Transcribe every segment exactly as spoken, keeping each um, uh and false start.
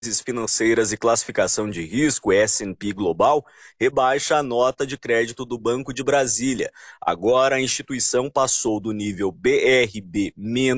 Financeiras e Classificação de Risco, S and P Global, rebaixa a nota de crédito do Banco de Brasília. Agora a instituição passou do nível B R B-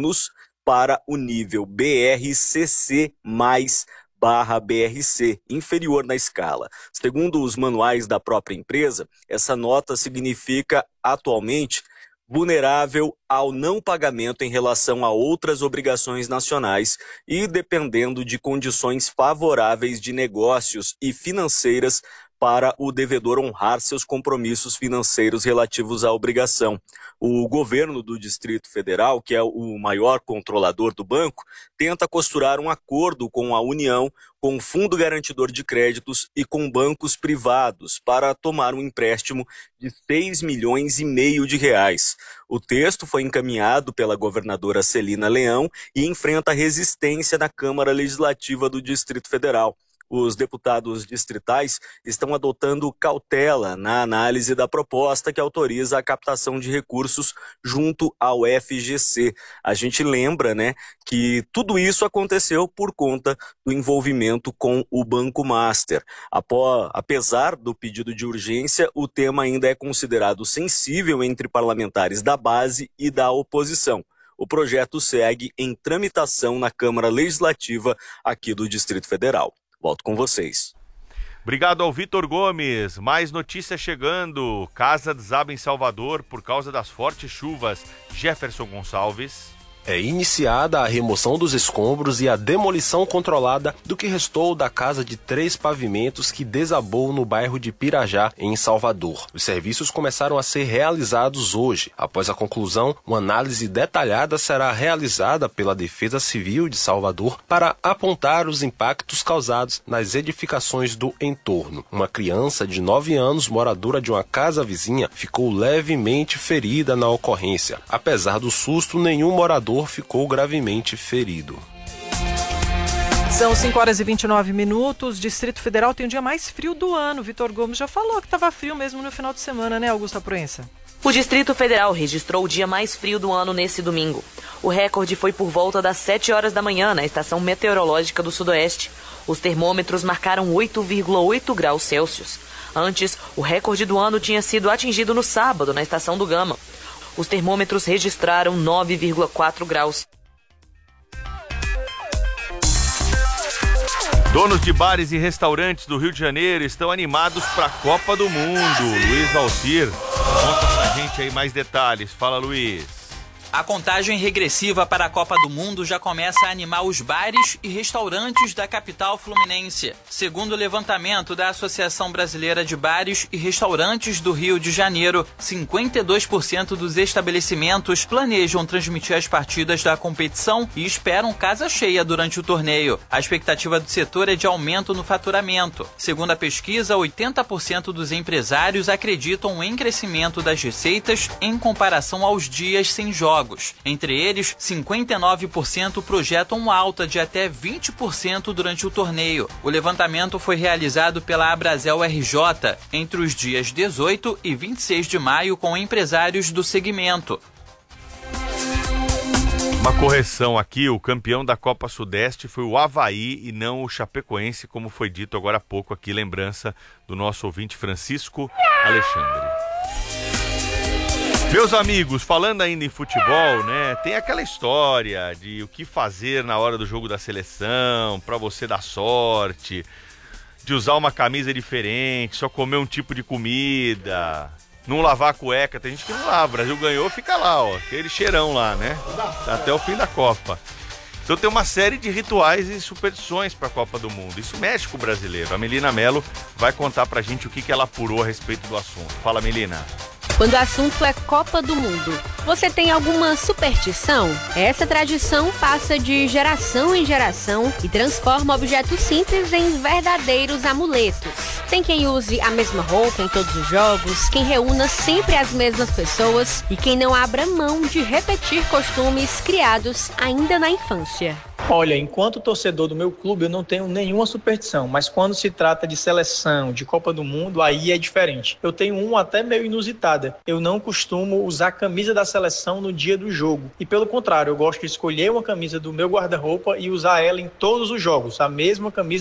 para o nível B R C C mais barra B R C, inferior na escala. Segundo os manuais da própria empresa, essa nota significa atualmente vulnerável ao não pagamento em relação a outras obrigações nacionais e dependendo de condições favoráveis de negócios e financeiras para o devedor honrar seus compromissos financeiros relativos à obrigação. O governo do Distrito Federal, que é o maior controlador do banco, tenta costurar um acordo com a União, com o Fundo Garantidor de Créditos e com bancos privados para tomar um empréstimo de seis milhões e meio de reais. O texto foi encaminhado pela governadora Celina Leão e enfrenta resistência na Câmara Legislativa do Distrito Federal. Os deputados distritais estão adotando cautela na análise da proposta que autoriza a captação de recursos junto ao F G C. A gente lembra, né, que tudo isso aconteceu por conta do envolvimento com o Banco Master. Apó, apesar do pedido de urgência, o tema ainda é considerado sensível entre parlamentares da base e da oposição. O projeto segue em tramitação na Câmara Legislativa aqui do Distrito Federal. Volto com vocês. Obrigado ao Vitor Gomes. Mais notícias chegando. Casa desaba em Salvador por causa das fortes chuvas. Jefferson Gonçalves. É iniciada a remoção dos escombros e a demolição controlada do que restou da casa de três pavimentos que desabou no bairro de Pirajá, em Salvador. Os serviços começaram a ser realizados hoje. Após a conclusão, uma análise detalhada será realizada pela Defesa Civil de Salvador para apontar os impactos causados nas edificações do entorno. Uma criança de nove anos, moradora de uma casa vizinha, ficou levemente ferida na ocorrência. Apesar do susto, nenhum morador ficou gravemente ferido. São cinco horas e vinte e nove minutos. Distrito Federal tem o dia mais frio do ano. Vitor Gomes já falou que estava frio mesmo no final de semana, né, Augusta Proença? O Distrito Federal registrou o dia mais frio do ano nesse domingo. O recorde foi por volta das sete horas da manhã na estação meteorológica do Sudoeste. Os termômetros marcaram oito vírgula oito graus Celsius. Antes, o recorde do ano tinha sido atingido no sábado na estação do Gama. Os termômetros registraram nove vírgula quatro graus. Donos de bares e restaurantes do Rio de Janeiro estão animados para a Copa do Mundo. Luiz Valcir, conta pra gente aí mais detalhes. Fala, Luiz. A contagem regressiva para a Copa do Mundo já começa a animar os bares e restaurantes da capital fluminense. Segundo o levantamento da Associação Brasileira de Bares e Restaurantes do Rio de Janeiro, cinquenta e dois por cento dos estabelecimentos planejam transmitir as partidas da competição e esperam casa cheia durante o torneio. A expectativa do setor é de aumento no faturamento. Segundo a pesquisa, oitenta por cento dos empresários acreditam em crescimento das receitas em comparação aos dias sem jogos. Entre eles, cinquenta e nove por cento projetam alta de até vinte por cento durante o torneio. O levantamento foi realizado pela Abrazel R J entre os dias dezoito e vinte e seis de maio com empresários do segmento. Uma correção aqui, o campeão da Copa Sudeste foi o Avaí e não o Chapecoense, como foi dito agora há pouco aqui, lembrança do nosso ouvinte Francisco Alexandre. Meus amigos, falando ainda em futebol, né, tem aquela história de o que fazer na hora do jogo da seleção, pra você dar sorte, de usar uma camisa diferente, só comer um tipo de comida, não lavar a cueca, tem gente que não lava, o Brasil ganhou, fica lá, ó, aquele cheirão lá, né, até o fim da Copa. Então tem uma série de rituais e superstições para a Copa do Mundo. Isso mexe com o brasileiro. A Melina Mello vai contar pra gente o que, que ela apurou a respeito do assunto. Fala, Melina. Quando o assunto é Copa do Mundo, você tem alguma superstição? Essa tradição passa de geração em geração e transforma objetos simples em verdadeiros amuletos. Tem quem use a mesma roupa em todos os jogos, quem reúna sempre as mesmas pessoas e quem não abra mão de repetir costumes criados ainda na infância. Olha, enquanto torcedor do meu clube, eu não tenho nenhuma superstição, mas quando se trata de seleção, de Copa do Mundo, aí é diferente. Eu tenho uma até meio inusitada. Eu não costumo usar a camisa da seleção no dia do jogo. E pelo contrário, eu gosto de escolher uma camisa do meu guarda-roupa e usar ela em todos os jogos, a mesma camisa